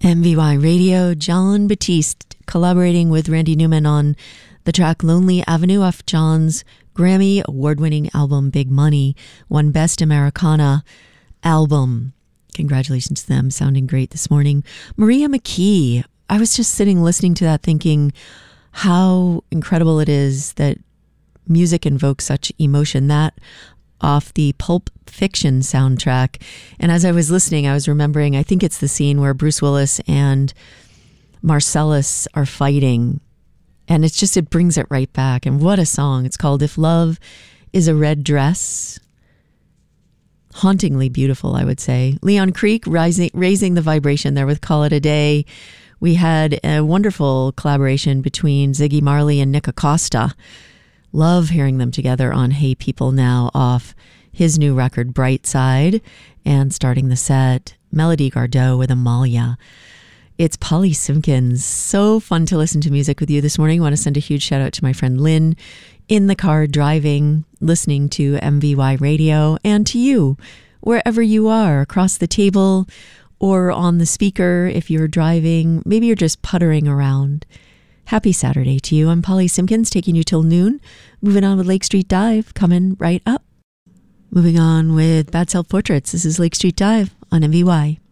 MVY Radio, Jon Batiste collaborating with Randy Newman on the track Lonely Avenue off Jon's Grammy award-winning album Big Money, won Best Americana album. Congratulations to them, sounding great this morning. Maria McKee, I was just sitting listening to that thinking how incredible it is that music invokes such emotion. That off the Pulp Fiction soundtrack. And as I was listening, I was remembering, I think it's the scene where Bruce Willis and Marcellus are fighting. And it brings it right back. And what a song. It's called If Love is a Red Dress. Hauntingly beautiful, I would say. Leon Creek raising the vibration there with Call It a Day. We had a wonderful collaboration between Ziggy Marley and Nick Acosta. Love hearing them together on Hey People Now off his new record, Bright Side. And starting the set, Melody Gardot with Amalia. It's Polly Simpkins. So fun to listen to music with you this morning. I want to send a huge shout out to my friend Lynn in the car driving, listening to MVY Radio, and to you, wherever you are, across the table or on the speaker if you're driving. Maybe you're just puttering around. Happy Saturday to you. I'm Polly Simpkins, taking you till noon. Moving on with Lake Street Dive, coming right up. Moving on with Bad Self Portraits. This is Lake Street Dive on MVY.